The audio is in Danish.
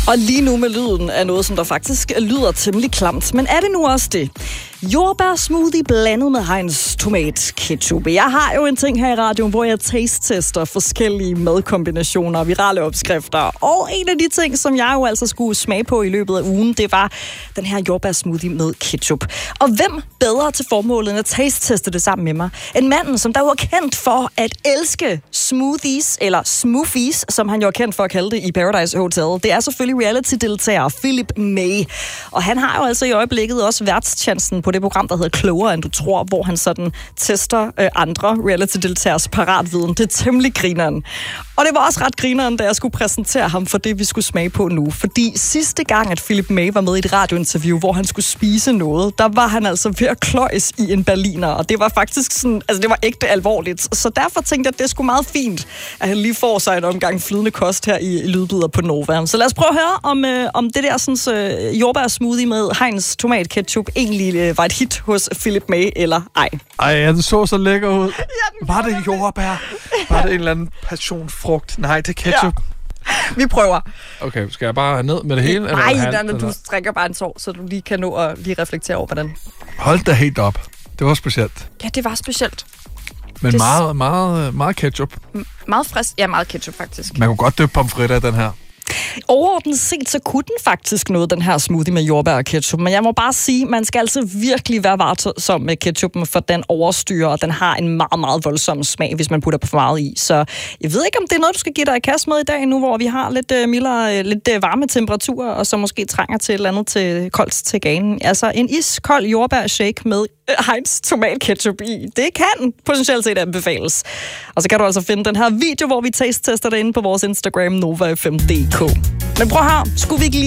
Og lige nu med lyden af noget, som der faktisk lyder temmelig klamt. Men er det nu også det? Jordbærsmoothie blandet med Heinz tomat ketchup. Jeg har jo en ting her i radioen, hvor jeg taste-tester forskellige madkombinationer og virale opskrifter. Og en af de ting, som jeg jo altså skulle smage på i løbet af ugen, det var den her jordbærsmoothie med ketchup. Og hvem bedre til formålet end at taste-teste det sammen med mig, end manden, som der var kendt for at elske smoothies, eller smoothies, som han jo er kendt for at kalde det i Paradise Hotel. Det er selvfølgelig reality-deltager Philip May. Og han har jo altså i øjeblikket også værtschancen på det program, der hedder Klogere end du tror, hvor han sådan tester andre reality-deltagers paratviden. Det er temmelig grineren. Og det var også ret grineren, da jeg skulle præsentere ham for det, vi skulle smage på nu. Fordi sidste gang, at Philip May var med i et radiointerview, hvor han skulle spise noget, der var han altså ved at kløjes i en berliner. Og det var faktisk sådan, altså det var ægte alvorligt. Så derfor tænkte jeg, at det skulle meget fint, at han lige får sig en omgang flydende kost her i Lydbider på Nova. Så lad os prøve at høre, om det der sådan, jordbærsmoothie med Heinz tomat ketchup egentlig var et hit hos Philip May, eller ej. Ej, den så lækker ud. Ja, var det jordbær? Var det en eller anden passionfrugt? Nej, det er ketchup. Ja. Vi prøver. Okay, skal jeg bare ned med det hele? Nej, du drikker bare en tår, så du lige kan nå at lige reflektere over, hvordan. Hold da helt op. Det var specielt. Ja, det var specielt. Men meget ketchup. Meget frisk. Ja, meget ketchup faktisk. Man kunne godt døbe pomfritter i den her. Overordnet set, så kunne den faktisk noget, den her smoothie med jordbær og ketchup. Men jeg må bare sige, man skal altså virkelig være varsom med ketchupen, for den overstyrer, og den har en meget, meget voldsom smag, hvis man putter for meget i. Så jeg ved ikke, om det er noget, du skal give dig i kast med i dag, nu hvor vi har lidt mildere, lidt varme temperaturer, og så måske trænger til et eller andet til koldt til ganen. Altså en iskold jordbær-shake med Heinz tomat-ketchup i. Det kan potentielt set anbefales. Og så kan du altså finde den her video, hvor vi taste-tester det inde på vores Instagram, Nova5.dk. Men prøv her, skulle vi ikke lige